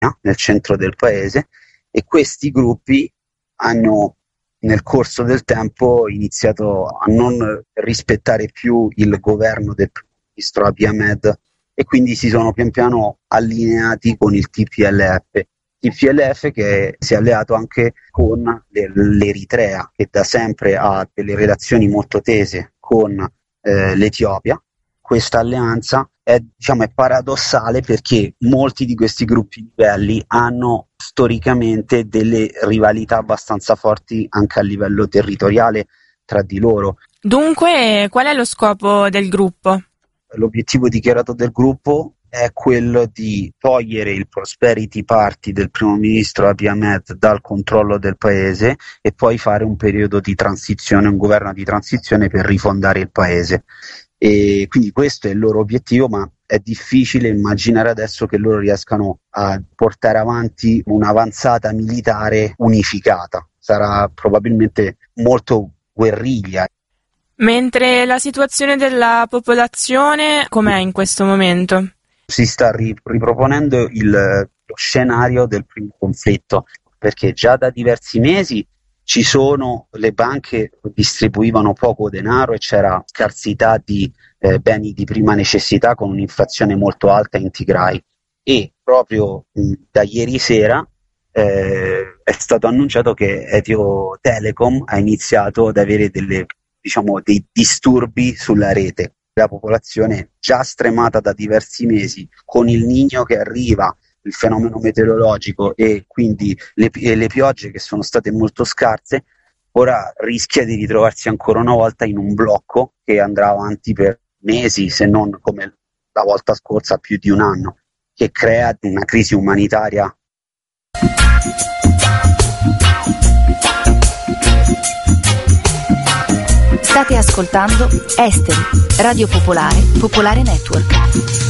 nel centro del paese, e questi gruppi hanno nel corso del tempo iniziato a non rispettare più il governo del ministro Abiy Ahmed e quindi si sono pian piano allineati con il TPLF. TPLF che si è alleato anche con l'Eritrea, che da sempre ha delle relazioni molto tese con l'Etiopia. Questa alleanza è paradossale perché molti di questi gruppi ribelli hanno storicamente delle rivalità abbastanza forti anche a livello territoriale tra di loro. Dunque, qual è lo scopo del gruppo? L'obiettivo dichiarato del gruppo è quello di togliere il Prosperity Party del primo ministro Abiy Ahmed dal controllo del paese e poi fare un periodo di transizione, un governo di transizione per rifondare il paese. E quindi questo è il loro obiettivo, ma è difficile immaginare adesso che loro riescano a portare avanti un'avanzata militare unificata. Sarà probabilmente molto guerriglia. Mentre la situazione della popolazione com'è in questo momento? Si sta riproponendo lo scenario del primo conflitto, perché già da diversi mesi le banche distribuivano poco denaro e c'era scarsità di beni di prima necessità con un'inflazione molto alta in Tigray, e proprio da ieri sera è stato annunciato che Ethio Telecom ha iniziato ad avere dei disturbi sulla rete. La popolazione già stremata da diversi mesi, con il Niño che arriva, il fenomeno meteorologico e quindi le piogge che sono state molto scarse, ora rischia di ritrovarsi ancora una volta in un blocco che andrà avanti per mesi, se non come la volta scorsa più di un anno, che crea una crisi umanitaria. State ascoltando Esteri, Radio Popolare, Popolare Network.